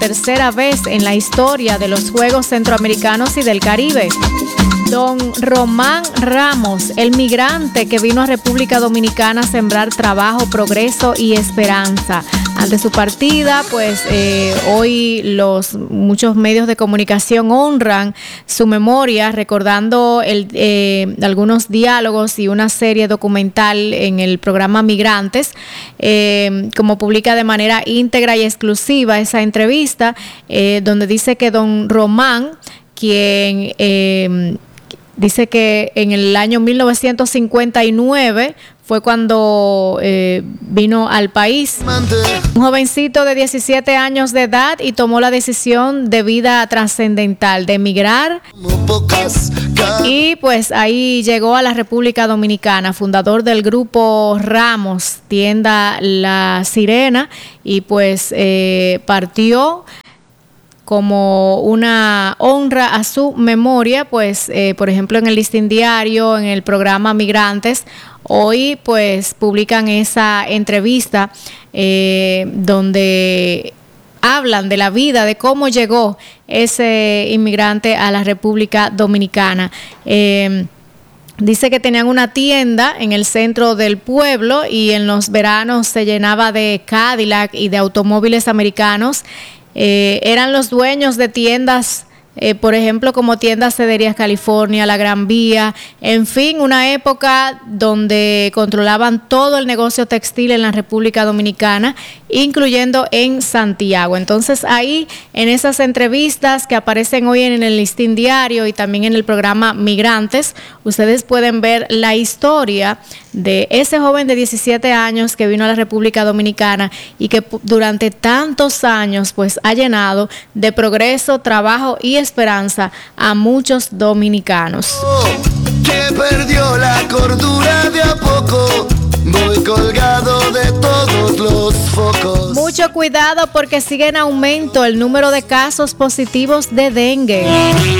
tercera vez en la historia de los Juegos Centroamericanos y del Caribe. Don Román Ramos, el migrante que vino a República Dominicana a sembrar trabajo, progreso y esperanza. Ante su partida, pues hoy muchos medios de comunicación honran su memoria, recordando algunos diálogos y una serie documental en el programa Migrantes, como publica de manera íntegra y exclusiva esa entrevista, donde dice que don Román, quien dice que en el año 1959 fue cuando vino al país, un jovencito de 17 años de edad, y tomó la decisión de vida trascendental de emigrar, y pues ahí llegó a la República Dominicana, fundador del grupo Ramos, tienda La Sirena, y pues partió como una honra a su memoria, pues por ejemplo en el Listín Diario, en el programa Migrantes, hoy pues publican esa entrevista donde hablan de la vida, de cómo llegó ese inmigrante a la República Dominicana. Dice que tenían una tienda en el centro del pueblo y en los veranos se llenaba de Cadillac y de automóviles americanos. Eran los dueños de tiendas, por ejemplo, como Tiendas Cederías California, La Gran Vía, en fin, una época donde controlaban todo el negocio textil en la República Dominicana, incluyendo en Santiago. Entonces ahí, en esas entrevistas que aparecen hoy en el Listín Diario y también en el programa Migrantes, ustedes pueden ver la historia de ese joven de 17 años que vino a la República Dominicana y que durante tantos años pues ha llenado de progreso, trabajo y esperanza a muchos dominicanos. Que perdió la cordura de a poco, voy colgado de todos los focos. Mucho cuidado porque sigue en aumento el número de casos positivos de dengue.